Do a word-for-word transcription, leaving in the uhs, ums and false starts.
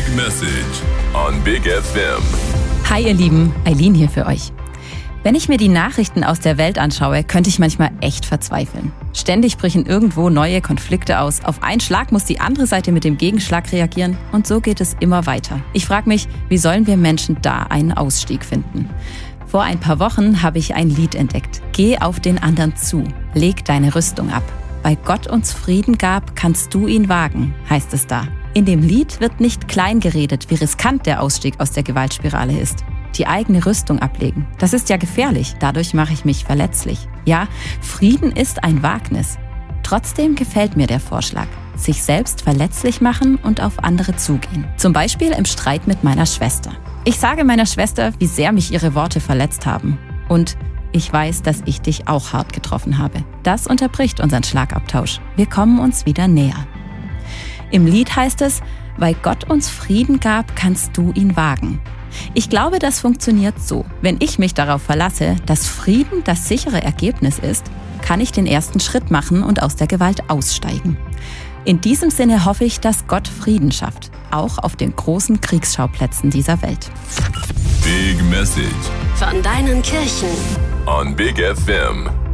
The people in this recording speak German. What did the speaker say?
Message on Big F M. Hi ihr Lieben, Eileen hier für euch. Wenn ich mir die Nachrichten aus der Welt anschaue, könnte ich manchmal echt verzweifeln. Ständig brechen irgendwo neue Konflikte aus. Auf einen Schlag muss die andere Seite mit dem Gegenschlag reagieren und so geht es immer weiter. Ich frage mich, wie sollen wir Menschen da einen Ausstieg finden? Vor ein paar Wochen habe ich ein Lied entdeckt. Geh auf den anderen zu, leg deine Rüstung ab. Weil Gott uns Frieden gab, kannst du ihn wagen, heißt es da. In dem Lied wird nicht klein geredet, wie riskant der Ausstieg aus der Gewaltspirale ist. Die eigene Rüstung ablegen, das ist ja gefährlich, dadurch mache ich mich verletzlich. Ja, Frieden ist ein Wagnis. Trotzdem gefällt mir der Vorschlag, sich selbst verletzlich machen und auf andere zugehen. Zum Beispiel im Streit mit meiner Schwester. Ich sage meiner Schwester, wie sehr mich ihre Worte verletzt haben. Und ich weiß, dass ich dich auch hart getroffen habe. Das unterbricht unseren Schlagabtausch. Wir kommen uns wieder näher. Im Lied heißt es, weil Gott uns Frieden gab, kannst du ihn wagen. Ich glaube, das funktioniert so. Wenn ich mich darauf verlasse, dass Frieden das sichere Ergebnis ist, kann ich den ersten Schritt machen und aus der Gewalt aussteigen. In diesem Sinne hoffe ich, dass Gott Frieden schafft, auch auf den großen Kriegsschauplätzen dieser Welt. Big Message von deinen Kirchen on Big F M.